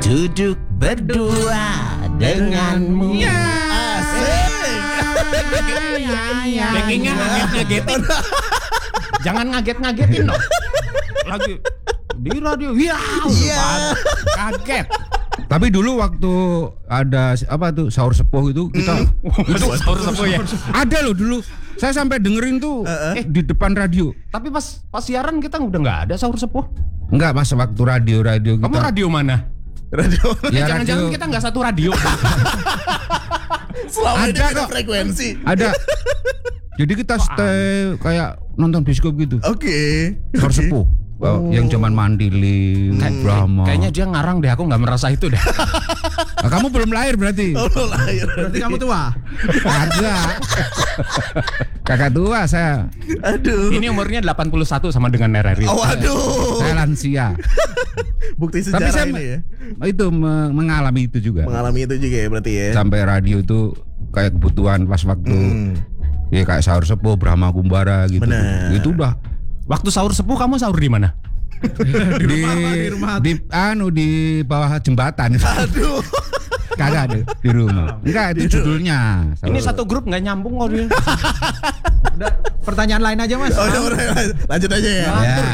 duduk berdua denganmu. Backingnya ngaget-ngagetin. Jangan ngaget-ngagetin dong. Lagi di radio, kaget. Tapi dulu waktu ada apa tuh sahur sepuh itu kita Sahur sepuh ya. ada loh dulu. Saya sampai dengerin tuh di depan radio. Tapi pas siaran kita udah nggak ada sahur sepuh. Enggak, pas waktu radio kita. Kamu radio mana? Radio. Ya, Jangan-jangan radio. kita nggak satu radio. Selama ini Ada beda kok. frekuensi. Ada. Jadi kita stay kayak nonton bioskop gitu. Oke. Sahur sepuh. Yang zaman Mandili, Brahma. Kayaknya dia ngarang deh, aku nggak merasa itu deh. Nah, kamu belum lahir berarti. Oh, lahir. Berarti kamu tua. Ada. Kakak tua saya. Aduh. Ini umurnya 81 sama dengan RRI. Oh, waduh. Saya lansia. Bukti Tapi sejarah saya ini ya. itu mengalami itu juga. Mengalami itu juga ya berarti ya. Sampai radio itu kayak kebutuhan pas waktu ya kayak sahur sepuh, Brahma Kumbara gitu. Bener. Itu udah Waktu sahur sepuh kamu sahur di mana? di bawah jembatan. Aduh. Kagak ada di rumah. Enggak, itu judulnya. Ini satu grup nggak nyambung kok dia. Pertanyaan lain aja Mas. Oh, udah, lanjut aja ya. Ya.